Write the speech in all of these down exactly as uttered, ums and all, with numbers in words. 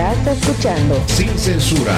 Estás escuchando Sin Censura.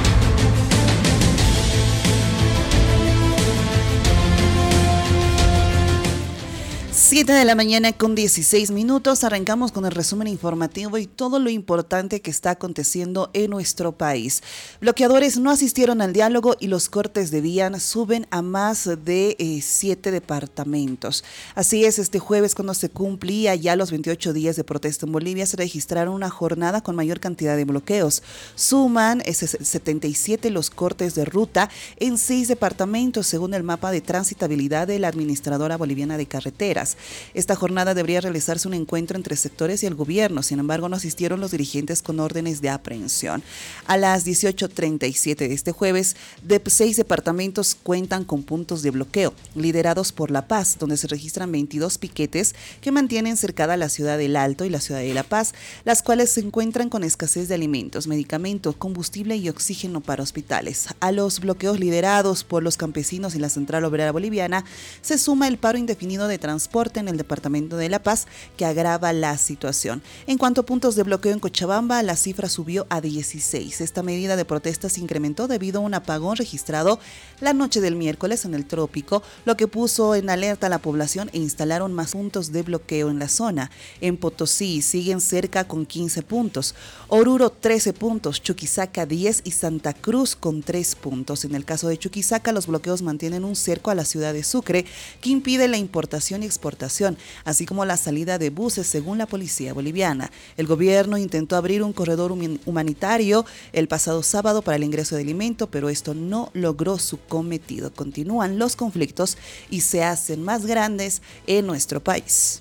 siete de la mañana con dieciséis minutos. Arrancamos con el resumen informativo y todo lo importante que está aconteciendo en nuestro país. Bloqueadores no asistieron al diálogo y los cortes de vía suben a más de eh, siete departamentos. Así es, este jueves, cuando se cumplía ya los veintiocho días de protesta en Bolivia, se registraron una jornada con mayor cantidad de bloqueos. Suman eh, setenta y siete los cortes de ruta en seis departamentos, según el mapa de transitabilidad de la Administradora Boliviana de Carreteras. Esta jornada debería realizarse un encuentro entre sectores y el gobierno, sin embargo no asistieron los dirigentes con órdenes de aprehensión. A las dieciocho treinta y siete de este jueves, de seis departamentos cuentan con puntos de bloqueo, liderados por La Paz, donde se registran veintidós piquetes que mantienen cercada la ciudad del Alto y la ciudad de La Paz, las cuales se encuentran con escasez de alimentos, medicamentos, combustible y oxígeno para hospitales. A los bloqueos liderados por los campesinos y la Central Obrera Boliviana se suma el paro indefinido de transporte en el departamento de La Paz, que agrava la situación. En cuanto a puntos de bloqueo en Cochabamba, la cifra subió a dieciséis. Esta medida de protesta se incrementó debido a un apagón registrado la noche del miércoles en el trópico, lo que puso en alerta a la población e instalaron más puntos de bloqueo en la zona. En Potosí siguen cerca con quince puntos, Oruro trece puntos, Chuquisaca diez y Santa Cruz con tres puntos. En el caso de Chuquisaca, los bloqueos mantienen un cerco a la ciudad de Sucre que impide la importación y exportación, así como la salida de buses, según la policía boliviana. El gobierno intentó abrir un corredor humanitario el pasado sábado para el ingreso de alimento, pero esto no logró su cometido. Continúan los conflictos y se hacen más grandes en nuestro país.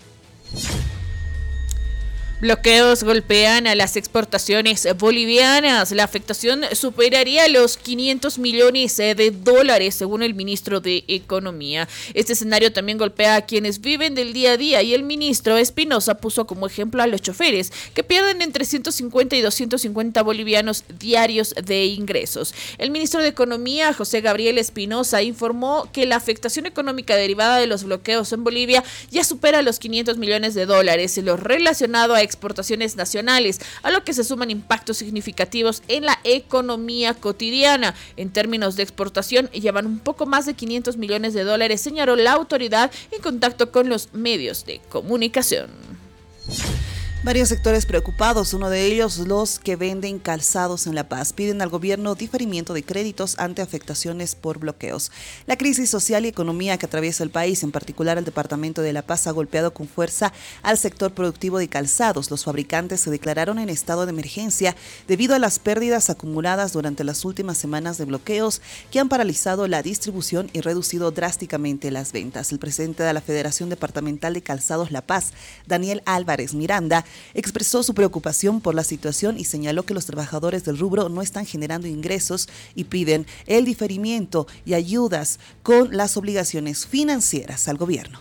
Bloqueos golpean a las exportaciones bolivianas. La afectación superaría los quinientos millones de dólares, según el ministro de Economía. Este escenario también golpea a quienes viven del día a día y el ministro Espinosa puso como ejemplo a los choferes, que pierden entre ciento cincuenta y doscientos cincuenta bolivianos diarios de ingresos. El ministro de Economía, José Gabriel Espinosa, informó que la afectación económica derivada de los bloqueos en Bolivia ya supera los quinientos millones de dólares, lo relacionado a exportaciones nacionales, a lo que se suman impactos significativos en la economía cotidiana. En términos de exportación, llevan un poco más de quinientos millones de dólares, señaló la autoridad en contacto con los medios de comunicación. Varios sectores preocupados, uno de ellos los que venden calzados en La Paz, piden al gobierno diferimiento de créditos ante afectaciones por bloqueos. La crisis social y económica que atraviesa el país, en particular el departamento de La Paz, ha golpeado con fuerza al sector productivo de calzados. Los fabricantes se declararon en estado de emergencia debido a las pérdidas acumuladas durante las últimas semanas de bloqueos que han paralizado la distribución y reducido drásticamente las ventas. El presidente de la Federación Departamental de Calzados La Paz, Daniel Álvarez Miranda, expresó su preocupación por la situación y señaló que los trabajadores del rubro no están generando ingresos y piden el diferimiento y ayudas con las obligaciones financieras al gobierno.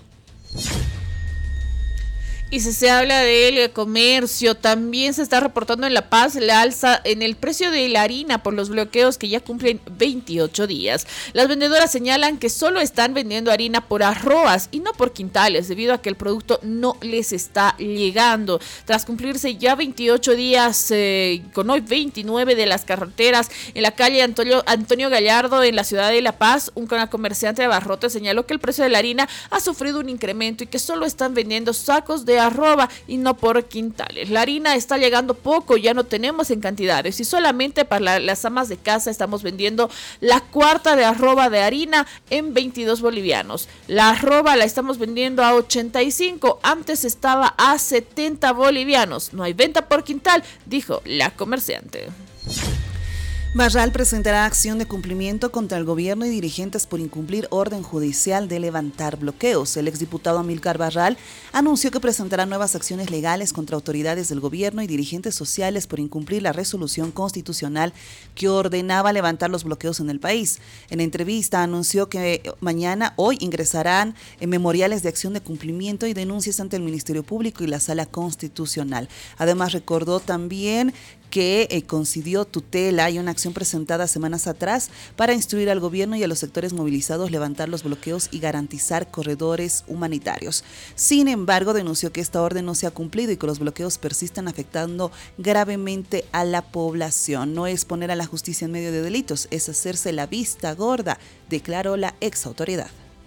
Y si se habla del comercio, también se está reportando en La Paz la alza en el precio de la harina por los bloqueos que ya cumplen veintiocho días. Las vendedoras señalan que solo están vendiendo harina por arrobas y no por quintales, debido a que el producto no les está llegando. Tras cumplirse ya veintiocho días, eh, con hoy veintinueve de las carreteras, en la calle Antonio, Antonio Gallardo, en la ciudad de La Paz, un comerciante de abarrotes señaló que el precio de la harina ha sufrido un incremento y que solo están vendiendo sacos de arroba y no por quintales. La harina está llegando poco, ya no tenemos en cantidades y solamente para la, las amas de casa estamos vendiendo la cuarta de arroba de harina en veintidós bolivianos. La arroba la estamos vendiendo a ochenta y cinco, antes estaba a setenta bolivianos. No hay venta por quintal, dijo la comerciante. Barral presentará acción de cumplimiento contra el gobierno y dirigentes por incumplir orden judicial de levantar bloqueos. El exdiputado Amílcar Barral anunció que presentará nuevas acciones legales contra autoridades del gobierno y dirigentes sociales por incumplir la resolución constitucional que ordenaba levantar los bloqueos en el país. En entrevista anunció que mañana, hoy, ingresarán en memoriales de acción de cumplimiento y denuncias ante el Ministerio Público y la Sala Constitucional. Además, recordó también que eh, concedió tutela y una acción presentada semanas atrás para instruir al gobierno y a los sectores movilizados levantar los bloqueos y garantizar corredores humanitarios. Sin embargo, denunció que esta orden no se ha cumplido y que los bloqueos persisten afectando gravemente a la población. No es poner a la justicia en medio de delitos, es hacerse la vista gorda, declaró la ex autoridad.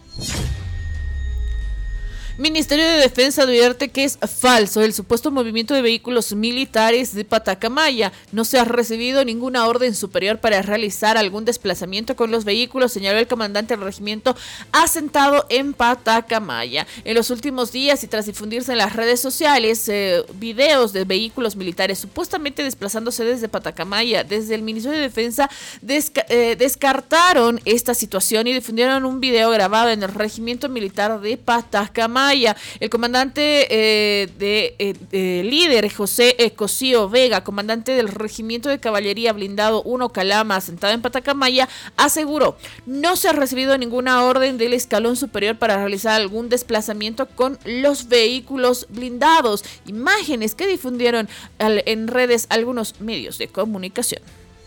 Ministerio de Defensa advierte que es falso el supuesto movimiento de vehículos militares de Patacamaya. No se ha recibido ninguna orden superior para realizar algún desplazamiento con los vehículos, señaló el comandante del regimiento asentado en Patacamaya. En los últimos días y tras difundirse en las redes sociales eh, videos de vehículos militares supuestamente desplazándose desde Patacamaya, desde el Ministerio de Defensa desca eh, descartaron esta situación y difundieron un video grabado en el regimiento militar de Patacamaya. El comandante eh, de, eh, de líder José eh, Cosío Vega, comandante del Regimiento de Caballería Blindado uno Calama, asentado en Patacamaya, aseguró: no se ha recibido ninguna orden del escalón superior para realizar algún desplazamiento con los vehículos blindados. Imágenes que difundieron al, en redes algunos medios de comunicación.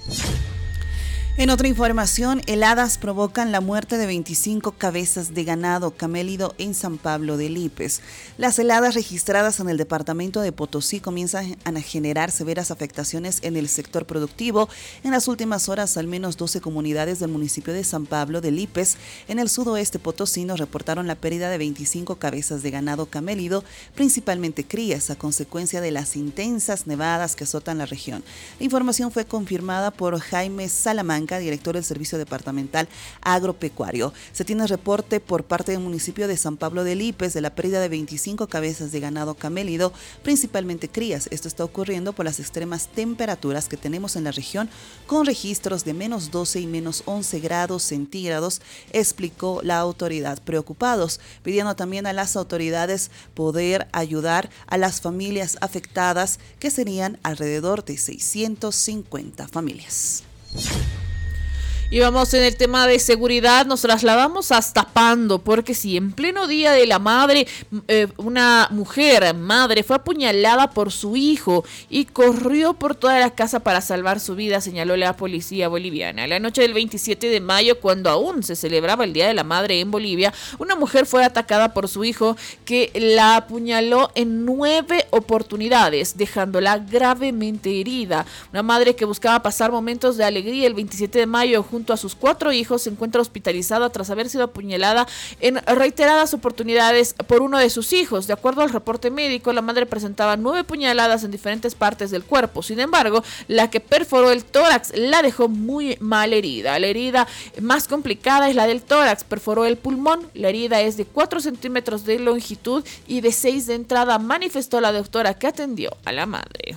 En otra información, heladas provocan la muerte de veinticinco cabezas de ganado camélido en San Pablo de Lipes. Las heladas registradas en el departamento de Potosí comienzan a generar severas afectaciones en el sector productivo. En las últimas horas, al menos doce comunidades del municipio de San Pablo de Lipes, en el sudoeste potosino, reportaron la pérdida de veinticinco cabezas de ganado camélido, principalmente crías, a consecuencia de las intensas nevadas que azotan la región. La información fue confirmada por Jaime Salamanca, director del Servicio Departamental Agropecuario. Se tiene reporte por parte del municipio de San Pablo de Lipes de la pérdida de veinticinco cabezas de ganado camélido, principalmente crías. Esto está ocurriendo por las extremas temperaturas que tenemos en la región, con registros de menos doce y menos once grados centígrados, explicó la autoridad. Preocupados, pidiendo también a las autoridades poder ayudar a las familias afectadas, que serían alrededor de seiscientas cincuenta familias. Y vamos en el tema de seguridad, nos trasladamos hasta Pando, porque si en pleno Día de la Madre, eh, una mujer madre fue apuñalada por su hijo y corrió por toda la casa para salvar su vida, señaló la policía boliviana. La noche del veintisiete de mayo, cuando aún se celebraba el Día de la Madre en Bolivia, una mujer fue atacada por su hijo, que la apuñaló en nueve oportunidades, dejándola gravemente herida. Una madre que buscaba pasar momentos de alegría el veintisiete de mayo junto a sus cuatro hijos se encuentra hospitalizada tras haber sido apuñalada en reiteradas oportunidades por uno de sus hijos. De acuerdo al reporte médico, la madre presentaba nueve puñaladas en diferentes partes del cuerpo. Sin embargo, la que perforó el tórax la dejó muy mal herida. La herida más complicada es la del tórax, perforó el pulmón. La herida es de cuatro centímetros de longitud y de seis de entrada, manifestó la doctora que atendió a la madre.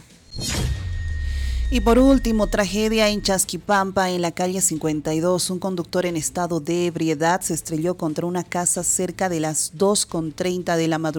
Y por último, tragedia en Chasquipampa, en la calle cincuenta y dos. Un conductor en estado de ebriedad se estrelló contra una casa cerca de las dos con treinta de la madrugada.